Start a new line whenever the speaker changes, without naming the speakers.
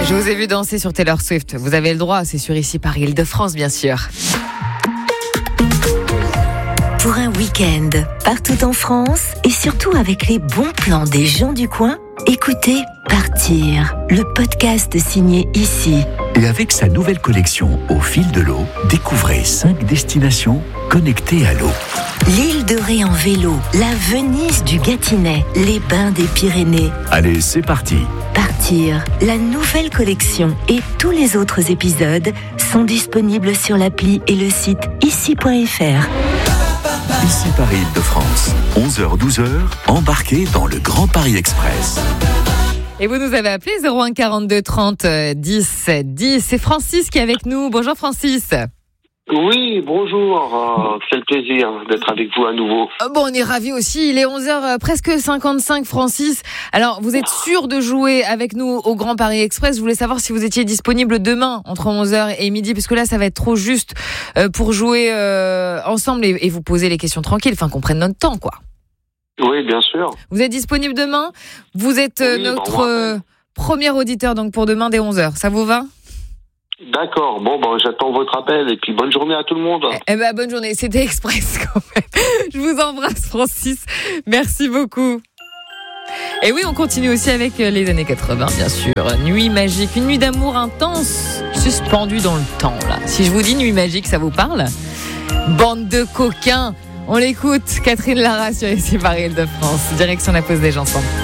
Je vous ai vu danser sur Taylor Swift. Vous avez le droit, c'est sur Ici Paris Île-de-France, bien sûr.
Pour un week-end, partout en France et surtout avec les bons plans des gens du coin, écoutez Partir, le podcast signé Ici.
Et avec sa nouvelle collection Au fil de l'eau, découvrez 5 destinations connectées à l'eau.
L'île de Ré en vélo, la Venise du Gâtinais, les bains des Pyrénées.
Allez, c'est parti.
Partir, la nouvelle collection et tous les autres épisodes sont disponibles sur l'appli et le site ici.fr.
Ici Paris Île-de-France, 11h-12h, embarquez dans le Grand Paris Express.
Et vous nous avez appelé 01 42 30 10 10. C'est Francis qui est avec nous. Bonjour Francis.
Oui, bonjour. Quel plaisir d'être avec vous à nouveau.
Bon, on est ravis aussi. Il est 11h presque 55, Francis. Alors, vous êtes sûr de jouer avec nous au Grand Paris Express? Je voulais savoir si vous étiez disponible demain entre 11h et midi, parce que là, ça va être trop juste pour jouer ensemble et vous poser les questions tranquilles, enfin qu'on prenne notre temps, quoi.
Oui, bien sûr.
Vous êtes disponible demain? Vous êtes notre premier auditeur donc pour demain dès 11h. Ça vous va?
D'accord. Bon, j'attends votre appel et puis bonne journée à tout le monde.
Bonne journée. C'était Express quand même. Je vous embrasse, Francis. Merci beaucoup. Et oui, on continue aussi avec les années 80, bien sûr. Nuit magique, une nuit d'amour intense, suspendue dans le temps, là. Si je vous dis nuit magique, ça vous parle? Bande de coquins. On l'écoute. Catherine Lara sur Ici Paris Île-de-France. Direction la pause des chansons.